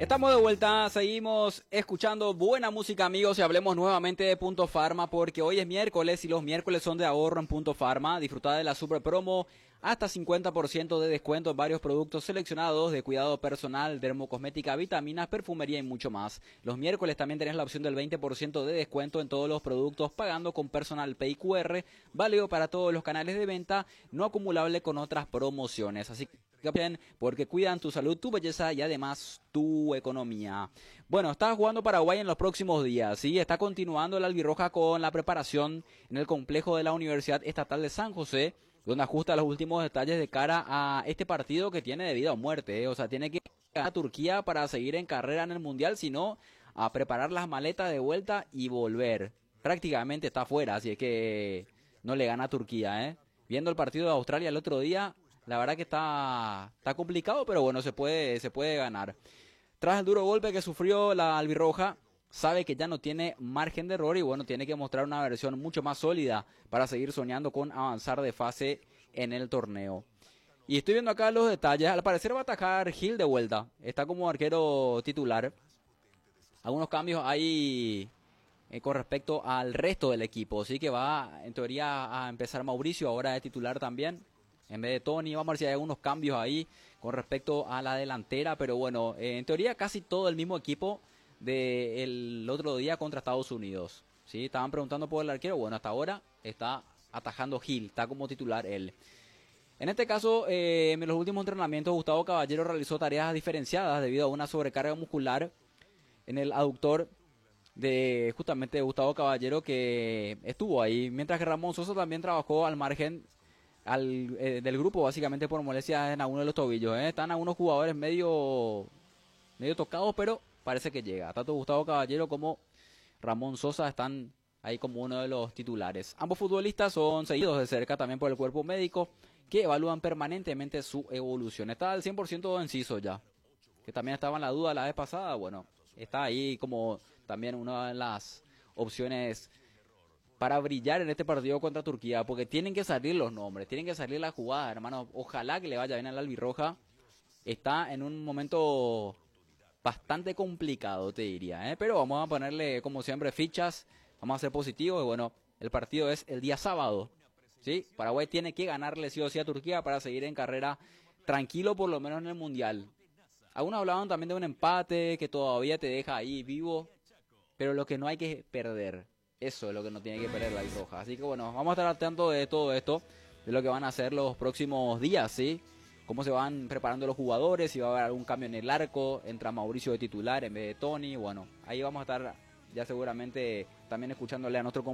Estamos de vuelta, seguimos escuchando buena música, amigos, y hablemos nuevamente de Punto Pharma porque hoy es miércoles y los miércoles son de ahorro en Punto Pharma. Disfrutad de la super promo, hasta 50% de descuento en varios productos seleccionados de cuidado personal, dermocosmética, vitaminas, perfumería y mucho más. Los miércoles también tenés la opción del 20% de descuento en todos los productos pagando con Personal Pay QR, válido para todos los canales de venta, no acumulable con otras promociones. Así que bien, porque cuidan tu salud, tu belleza y además tu economía. Bueno, está jugando Paraguay en los próximos días, ¿sí? Está continuando el albirroja con la preparación en el complejo de la Universidad Estatal de San José, donde ajusta los últimos detalles de cara a este partido que tiene de vida o muerte, ¿eh? O sea, tiene que ganar a Turquía para seguir en carrera en el Mundial, sino a preparar las maletas de vuelta y volver. Prácticamente está fuera, así es que no le gana a Turquía, ¿eh? Viendo el partido de Australia el otro día, la verdad que está complicado, pero bueno, se puede ganar. Tras el duro golpe que sufrió la albirroja, sabe que ya no tiene margen de error y bueno, tiene que mostrar una versión mucho más sólida para seguir soñando con avanzar de fase en el torneo. Y estoy viendo acá los detalles. Al parecer va a atajar Gil de vuelta. Está como arquero titular. Algunos cambios hay con respecto al resto del equipo. Así que va en teoría a empezar Mauricio ahora de titular también, en vez de Tony. Vamos a ver si hay algunos cambios ahí con respecto a la delantera. Pero bueno, en teoría casi todo el mismo equipo del otro día contra Estados Unidos. ¿Sí? Estaban preguntando por el arquero. Bueno, hasta ahora está atajando Gil. Está como titular él. En este caso, en los últimos entrenamientos, Gustavo Caballero realizó tareas diferenciadas debido a una sobrecarga muscular en el aductor de justamente Gustavo Caballero, que estuvo ahí. Mientras que Ramón Sosa también trabajó al margen del grupo, básicamente por molestias en alguno de los tobillos. Están algunos jugadores medio tocados, pero parece que llega. Tanto Gustavo Caballero como Ramón Sosa están ahí como uno de los titulares. Ambos futbolistas son seguidos de cerca también por el cuerpo médico, que evalúan permanentemente su evolución. Está al 100% Enciso ya, que también estaba en la duda la vez pasada. Bueno, está ahí como también una de las opciones para brillar en este partido contra Turquía, porque tienen que salir los nombres, tienen que salir las jugadas, hermano. Ojalá que le vaya bien al albirroja. Está en un momento bastante complicado, te diría, pero vamos a ponerle, como siempre, fichas. Vamos a ser positivos y bueno, el partido es el día sábado, ¿sí? Paraguay tiene que ganarle sí o sí a Turquía para seguir en carrera tranquilo, por lo menos en el Mundial. Algunos hablaban también de un empate que todavía te deja ahí vivo, pero lo que no hay que perder, eso es lo que no tiene que perder la albirroja. Así que bueno, vamos a estar atentos de todo esto, de lo que van a hacer los próximos días, ¿sí? Cómo se van preparando los jugadores, si va a haber algún cambio en el arco, entra Mauricio de titular en vez de Tony. Bueno, ahí vamos a estar ya seguramente también escuchándole a nuestro compañero